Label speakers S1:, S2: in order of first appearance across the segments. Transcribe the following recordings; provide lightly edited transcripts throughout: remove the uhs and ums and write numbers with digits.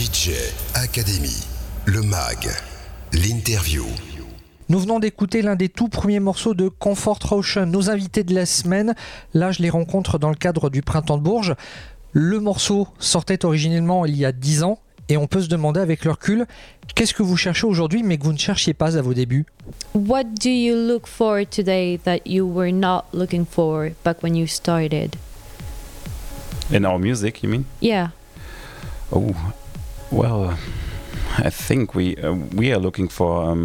S1: DJ Academy, le mag, l'interview.
S2: Nous venons d'écouter l'un des tout premiers morceaux de Comfort Rauschen, nos invités de la semaine. Là, je les rencontre dans le cadre du Printemps de Bourges. Le morceau sortait originellement il y a 10 ans et on peut se demander avec le recul, qu'est-ce que vous cherchez aujourd'hui mais que vous ne cherchiez pas à vos débuts?
S3: What do you look for today that you were not looking for back when you started?
S4: In our music, you mean?
S3: Yeah.
S4: Oh, well, I think we are looking for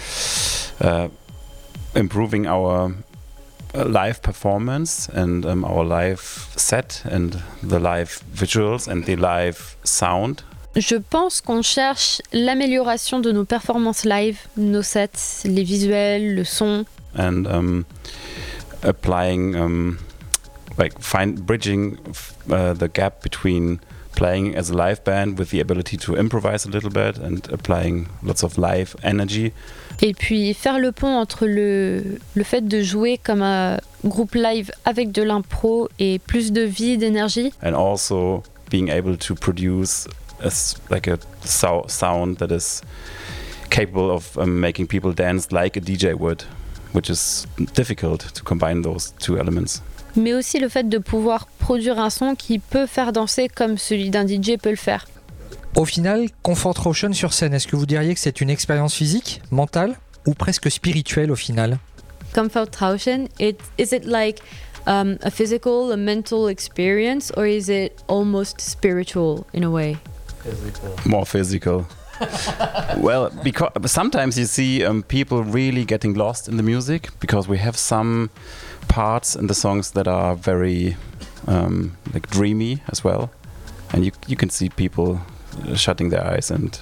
S4: improving our live performance and our live set and the live visuals and the live sound.
S3: Je pense qu'on cherche l'amélioration de nos performances live, nos sets, les visuels, le son.
S4: And applying, bridging the gap between playing as a live band with the ability to improvise a little bit and applying lots of live energy.
S3: Et puis faire le pont entre le fait de jouer comme un groupe live avec de l'impro et plus de vie, d'énergie.
S4: And also being able to produce a sound that is capable of making people dance like a DJ would, which is difficult to combine those two elements.
S3: Mais aussi le fait de pouvoir produire un son qui peut faire danser comme celui d'un DJ peut le faire.
S2: Au final, Comfort Rauschen sur scène, est-ce que vous diriez que c'est une expérience physique, mentale ou presque spirituelle au final?
S3: Comfort Rauschen, is it like a physical, a mental experience, or is it almost spiritual in a way?
S4: More physical. Well, because sometimes you see people really getting lost in the music because we have some parts in the songs that are very like dreamy as well, and you can see people shutting their eyes and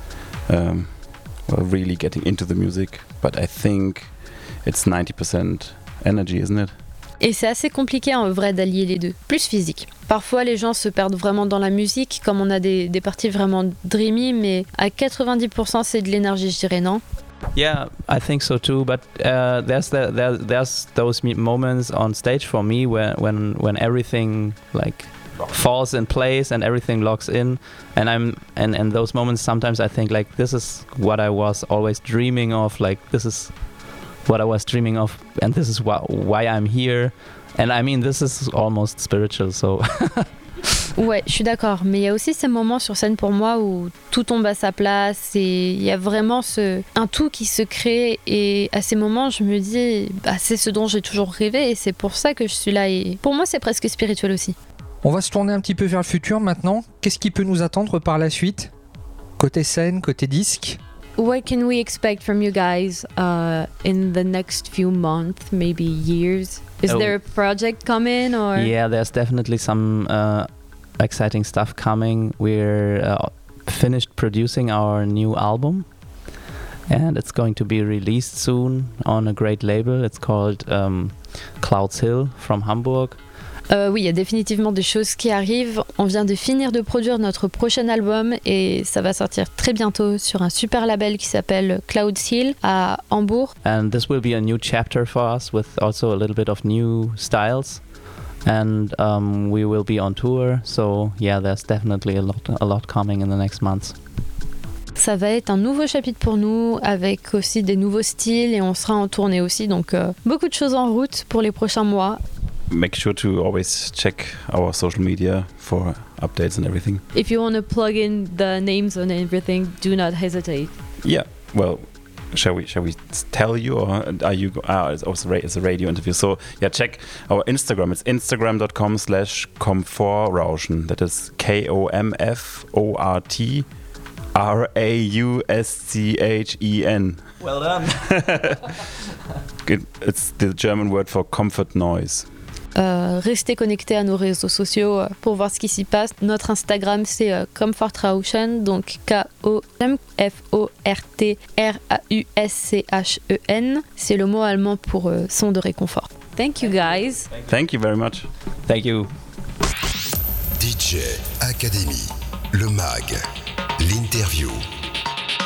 S4: really getting into the music. But I think it's 90% energy, isn't it?
S3: Et c'est assez compliqué en vrai d'allier les deux, plus physique. Parfois les gens se perdent vraiment dans la musique, comme on a des parties vraiment dreamy, mais à 90% c'est de l'énergie, je dirais, non?
S5: Yeah, I think so too. But there's those moments on stage for me when everything like falls in place and everything locks in, and those moments sometimes I think like this is what I was always dreaming of. Like this is what I was dreaming of, and this is why I'm here. And I mean, this is almost spiritual, so.
S3: Ouais, je suis d'accord. Mais il y a aussi ces moments sur scène pour moi où tout tombe à sa place et il y a vraiment un tout qui se crée. Et à ces moments, je me dis, c'est ce dont j'ai toujours rêvé et c'est pour ça que je suis là. Et pour moi, c'est presque spirituel aussi.
S2: On va se tourner un petit peu vers le futur maintenant. Qu'est-ce qui peut nous attendre par la suite? Côté scène, côté disque?
S3: What can we expect from you guys in the next few months, maybe years? Is there a project coming or?
S5: Yeah, there's definitely some exciting stuff coming. We're finished producing our new album, and it's going to be released soon on a great label. It's called Clouds Hill from Hamburg.
S3: Oui, il y a définitivement des choses qui arrivent. On vient de finir de produire notre prochain album et ça va sortir très bientôt sur un super label qui s'appelle Clouds Hill à Hambourg.
S5: And this will be a new chapter for us with also a little bit of new styles. And we will be on tour, so yeah, there's definitely a lot coming in the next months.
S3: Ça va être un nouveau chapitre pour nous avec aussi des nouveaux styles et on sera en tournée aussi, donc beaucoup de choses en route pour les prochains mois.
S4: Make sure to always check our social media for updates and everything.
S3: If you want to plug in the names and everything, do not hesitate.
S4: Yeah, well, shall we tell you, or are you? It's a radio interview. So yeah, check our Instagram. It's instagram.com/comfortrauschen. That is KOMFORTRAUSCHEN.
S5: Well done.
S4: It's the German word for comfort noise.
S3: Restez connectés à nos réseaux sociaux pour voir ce qui s'y passe. Notre Instagram c'est Comfort Rauschen, donc KOMFORTRAUSCHEN. C'est le mot allemand pour son de réconfort. Thank you guys.
S4: Thank you very much.
S5: Thank you.
S1: DJ Academy, le mag, l'interview.